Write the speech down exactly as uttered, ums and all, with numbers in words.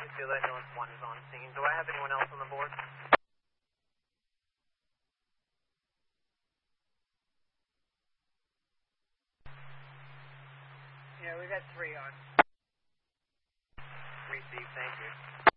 Field Ambulance one is on scene. Do I have anyone else on the board? Yeah, we got three on. Received, thank you.